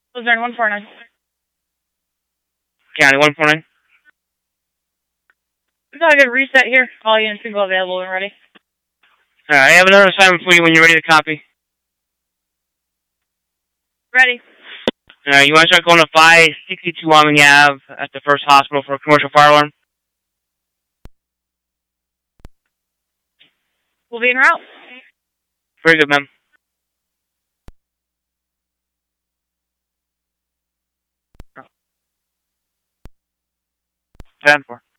Luzerne 149. County 149. We've got a good reset here. All units can go available and ready. I have another assignment for you when you're ready to copy. Ready. You want to start going to 562 Wyoming Ave at the First Hospital for a commercial fire alarm? We'll be en route. Very good, ma'am. 10-4.